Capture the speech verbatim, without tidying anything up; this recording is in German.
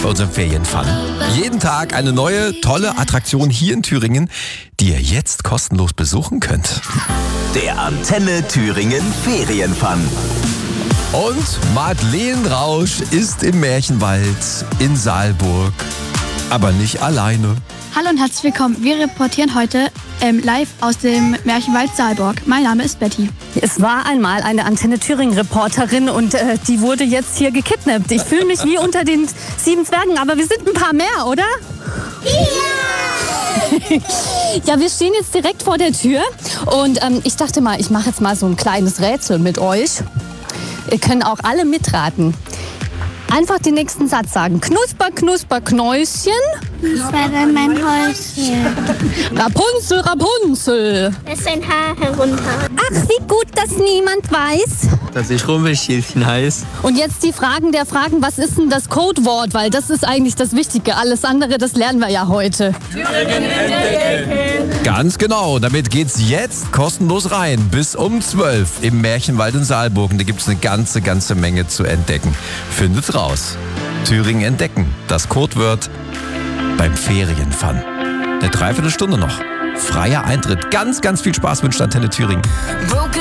bei unserem Ferienfun. Jeden Tag eine neue, tolle Attraktion hier in Thüringen, die ihr jetzt kostenlos besuchen könnt. Der Antenne Thüringen Ferienfun. Und Madeleine Rausch ist im Märchenwald in Saalburg, aber nicht alleine. Hallo und herzlich willkommen. Wir reportieren heute ähm, live aus dem Märchenwald Saalburg. Mein Name ist Betty. Es war einmal eine Antenne Thüringen-Reporterin und äh, die wurde jetzt hier gekidnappt. Ich fühle mich wie unter den sieben Zwergen, aber wir sind ein paar mehr, oder? Ja! Ja, wir stehen jetzt direkt vor der Tür und ähm, ich dachte mal, ich mache jetzt mal so ein kleines Rätsel mit euch. Ihr könnt auch alle mitraten. Einfach den nächsten Satz sagen. Knusper, knusper, Knäuschen. Das war dann mein Häuschen. Rapunzel, Rapunzel. Lässt ein Haar herunter. Ach, wie gut, dass niemand weiß. Dass ich Rumpelstilzchen heiß. Und jetzt die Fragen der Fragen. Was ist denn das Codewort? Weil das ist eigentlich das Wichtige. Alles andere, das lernen wir ja heute. Ganz genau, damit geht's jetzt kostenlos rein. Bis um zwölf im Märchenwald in Saalburg. Und da gibt's eine ganze, ganze Menge zu entdecken. Findet raus. Thüringen entdecken. Das Codewort beim Ferienfun. Eine Dreiviertelstunde noch. Freier Eintritt. Ganz, ganz viel Spaß wünscht Antenne Thüringen.